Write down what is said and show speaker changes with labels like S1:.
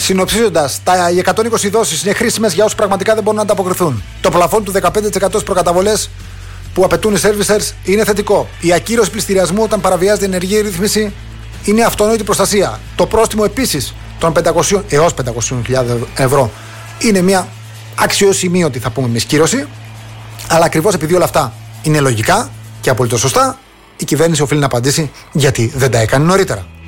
S1: Συνοψίζοντας, οι 120 δόσεις είναι χρήσιμες για όσους πραγματικά δεν μπορούν να ανταποκριθούν. Το πλαφόν του 15% στις προκαταβολές που απαιτούν οι servicers είναι θετικό. Η ακύρωση πληστηριασμού όταν παραβιάζεται η ενεργή ρύθμιση είναι αυτονόητη προστασία. Το πρόστιμο επίσης των 500 έως 500.000 ευρώ είναι μια αξιοσημείωτη, θα πούμε εμείς, κύρωση. Αλλά ακριβώς επειδή όλα αυτά είναι λογικά και απολύτως σωστά, η κυβέρνηση οφείλει να απαντήσει γιατί δεν τα έκανε νωρίτερα.